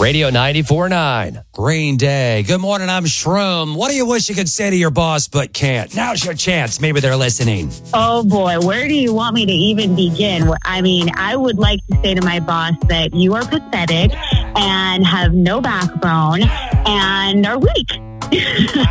Radio 94.9. Green Day. Good morning, I'm Shroom. What do you wish you could say to your boss but can't? Now's your chance. Maybe they're listening. Oh, boy. Where do you want me to even begin? I mean, I would like to say to my boss that you are pathetic and have no backbone and are weak.